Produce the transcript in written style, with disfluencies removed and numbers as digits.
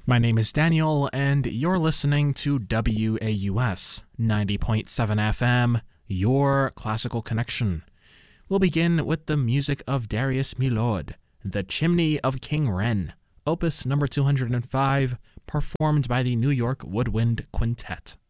My name is Daniel, and you're listening to WAUS 90.7 FM, your classical connection. We'll begin with the music of Darius Milhaud, The Chimney of King Wren, opus number 205, performed by the New York Woodwind Quintet.